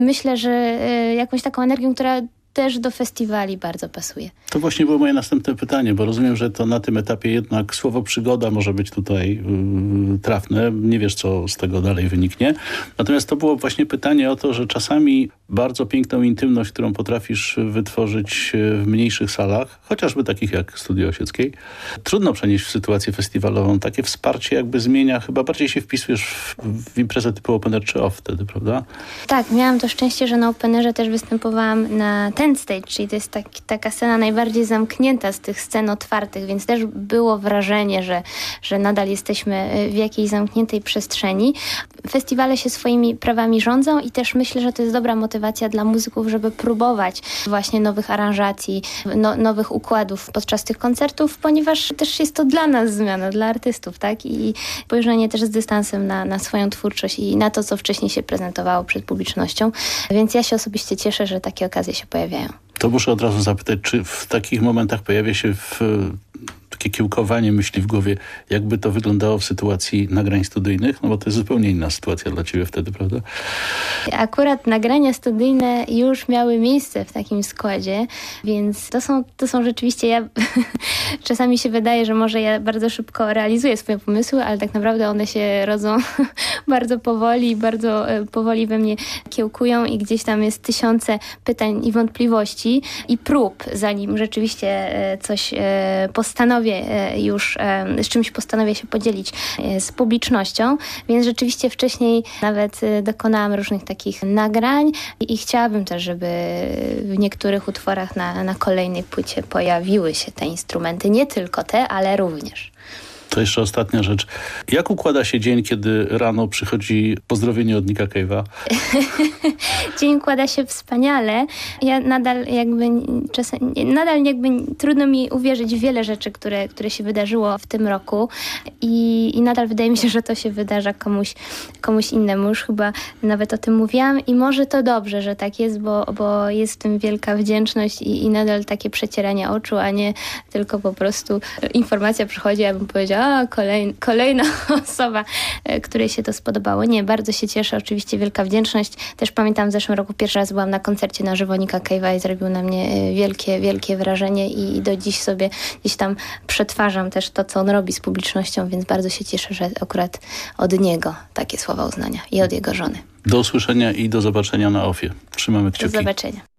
myślę, że jakąś taką energią, która też do festiwali bardzo pasuje. To właśnie było moje następne pytanie, bo rozumiem, że to na tym etapie jednak słowo przygoda może być tutaj trafne. Nie wiesz, co z tego dalej wyniknie. Natomiast to było właśnie pytanie o to, że czasami bardzo piękną intymność, którą potrafisz wytworzyć w mniejszych salach, chociażby takich jak Studio Osieckiej, trudno przenieść w sytuację festiwalową. Takie wsparcie jakby zmienia, chyba bardziej się wpisujesz w imprezę typu open air czy off wtedy, prawda? Tak, miałam to szczęście, że na open airze też występowałam na Tent Stage, czyli to jest taka scena najbardziej zamknięta z tych scen otwartych, więc też było wrażenie, że nadal jesteśmy w jakiejś zamkniętej przestrzeni. Festiwale się swoimi prawami rządzą i też myślę, że to jest dobra motywacja dla muzyków, żeby próbować właśnie nowych aranżacji, nowych układów podczas tych koncertów, ponieważ też jest to dla nas zmiana, dla artystów, tak? I spojrzenie też z dystansem na swoją twórczość i na to, co wcześniej się prezentowało przed publicznością. Więc ja się osobiście cieszę, że takie okazje się pojawiają. To muszę od razu zapytać, czy w takich momentach pojawia się takie kiełkowanie myśli w głowie, jakby to wyglądało w sytuacji nagrań studyjnych? No bo to jest zupełnie inna sytuacja dla ciebie wtedy, prawda? Akurat nagrania studyjne już miały miejsce w takim składzie, więc to są rzeczywiście, czasami się wydaje, że może ja bardzo szybko realizuję swoje pomysły, ale tak naprawdę one się rodzą bardzo powoli, bardzo powoli we mnie kiełkują i gdzieś tam jest tysiące pytań i wątpliwości i prób, zanim rzeczywiście coś postanowię z czymś postanowię się podzielić z publicznością, więc rzeczywiście wcześniej nawet dokonałam różnych takich nagrań i chciałabym też, żeby w niektórych utworach na kolejnej płycie pojawiły się te instrumenty, nie tylko te, ale również. To jeszcze ostatnia rzecz. Jak układa się dzień, kiedy rano przychodzi pozdrowienie od Nicka Cave'a? Dzień układa się wspaniale. Ja nadal trudno mi uwierzyć w wiele rzeczy, które się wydarzyło w tym roku i nadal wydaje mi się, że to się wydarza komuś innemu. Już chyba nawet o tym mówiłam i może to dobrze, że tak jest, bo jest w tym wielka wdzięczność i nadal takie przecieranie oczu, a nie tylko po prostu informacja przychodzi, ja bym powiedziała, kolejna osoba, której się to spodobało. Nie, bardzo się cieszę, oczywiście wielka wdzięczność. Też pamiętam, w zeszłym roku pierwszy raz byłam na koncercie na żywo Nicka Cave'a i zrobił na mnie wielkie wrażenie i do dziś sobie gdzieś tam przetwarzam też to, co on robi z publicznością, więc bardzo się cieszę, że akurat od niego takie słowa uznania i od jego żony. Do usłyszenia i do zobaczenia na OFF-ie. Trzymamy kciuki. Do zobaczenia.